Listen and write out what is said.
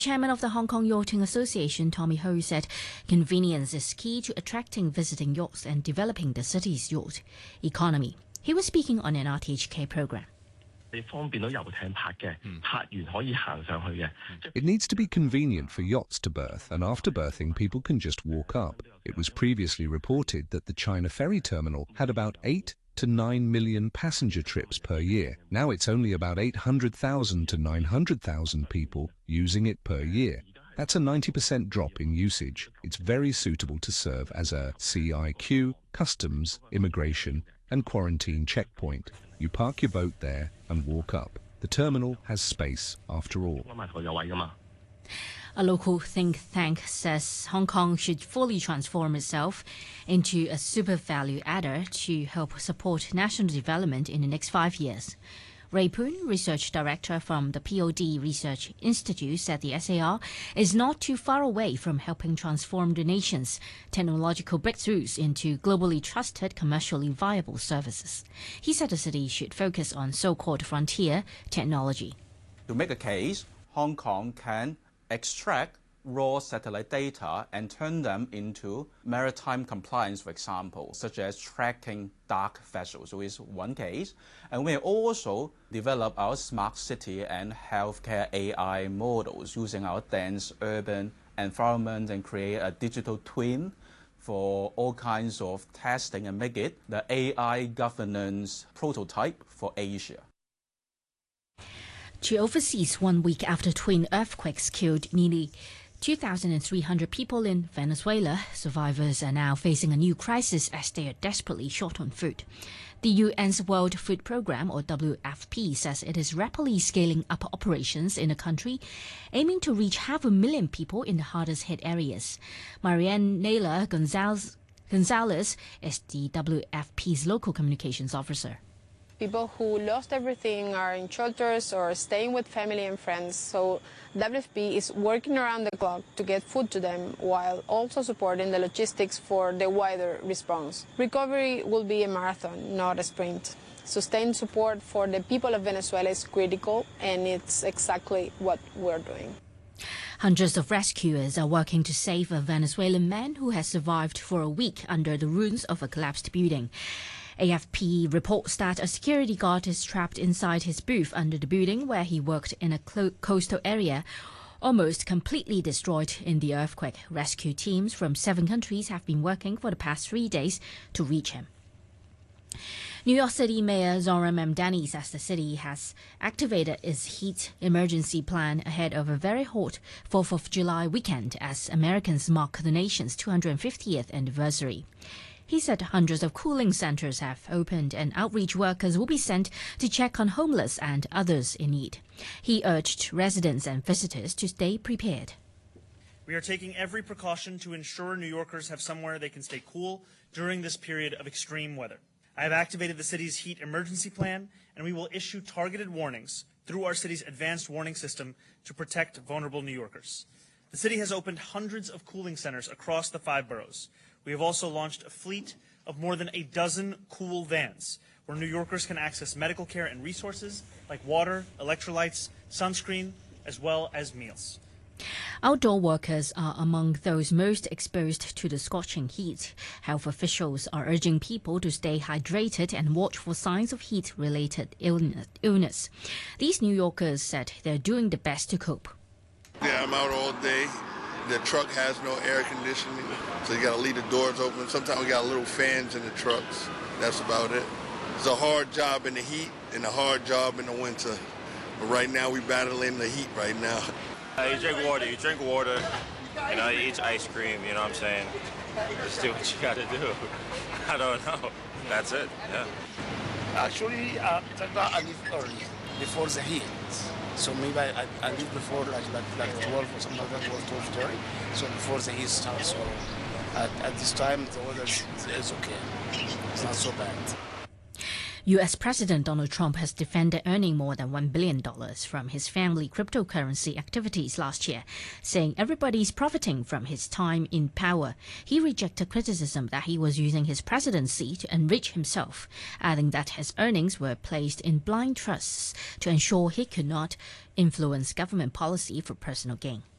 Chairman of the Hong Kong Yachting Association, Tommy Ho, said convenience is key to attracting visiting yachts and developing the city's yacht economy. He was speaking on an RTHK program. It needs to be convenient for yachts to berth, and after berthing, people can just walk up. It was previously reported that the China Ferry Terminal had about 8 to 9 million passenger trips per year. Now it's only about 800,000 to 900,000 people using it per year. That's a 90% drop in usage. It's very suitable to serve as a CIQ, customs, immigration, and quarantine checkpoint. You park your boat there and walk up. The terminal has space after all. A local think tank says Hong Kong should fully transform itself into a super value adder to help support national development in the next 5 years. Ray Poon, research director from the POD Research Institute, said the SAR is not too far away from helping transform the nation's technological breakthroughs into globally trusted, commercially viable services. He said the city should focus on so-called frontier technology. To make a case, Hong Kong can extract raw satellite data and turn them into maritime compliance, for example, such as tracking dark vessels. So it's one case. And we also develop our smart city and healthcare AI models using our dense urban environment and create a digital twin for all kinds of testing and make it the AI governance prototype for Asia. To overseas, 1 week after twin earthquakes killed nearly 2,300 people in Venezuela, survivors are now facing a new crisis as they are desperately short on food. The UN's World Food Programme, or WFP, says it is rapidly scaling up operations in the country, aiming to reach 500,000 people in the hardest hit areas. Marianne Naylor Gonzalez is the WFP's local communications officer. People who lost everything are in shelters or staying with family and friends, so WFP is working around the clock to get food to them while also supporting the logistics for the wider response. Recovery will be a marathon, not a sprint. Sustained support for the people of Venezuela is critical, and it's exactly what we're doing. Hundreds of rescuers are working to save a Venezuelan man who has survived for a week under the ruins of a collapsed building. AFP reports that a security guard is trapped inside his booth under the building where he worked in a coastal area, almost completely destroyed in the earthquake. Rescue teams from 7 countries have been working for the past 3 days to reach him. New York City Mayor Zohran Mamdani says the city has activated its heat emergency plan ahead of a very hot 4th of July weekend as Americans mark the nation's 250th anniversary. He said hundreds of cooling centers have opened and outreach workers will be sent to check on homeless and others in need. He urged residents and visitors to stay prepared. We are taking every precaution to ensure New Yorkers have somewhere they can stay cool during this period of extreme weather. I have activated the city's heat emergency plan, and we will issue targeted warnings through our city's advanced warning system to protect vulnerable New Yorkers. The city has opened hundreds of cooling centers across the 5 boroughs. We have also launched a fleet of more than a dozen cool vans where New Yorkers can access medical care and resources like water, electrolytes, sunscreen, as well as meals. Outdoor workers are among those most exposed to the scorching heat. Health officials are urging people to stay hydrated and watch for signs of heat-related illness. These New Yorkers said they're doing the best to cope. Yeah, I'm out all day. The truck has no air conditioning, so you got to leave the doors open. Sometimes we got little fans in the trucks. That's about it. It's a hard job in the heat and a hard job in the winter. But right now, we're battling the heat right now. You drink water, you eat ice cream, you know what I'm saying? Just do what you got to do. I don't know. That's it, yeah. Actually, I leave early, before the heat. So maybe I leave before like 12 or something like that, 12:30. So before the heat starts. So at this time, the weather is okay. It's not so bad. U.S. President Donald Trump has defended earning more than $1 billion from his family cryptocurrency activities last year, saying everybody's profiting from his time in power. He rejected criticism that he was using his presidency to enrich himself, adding that his earnings were placed in blind trusts to ensure he could not influence government policy for personal gain.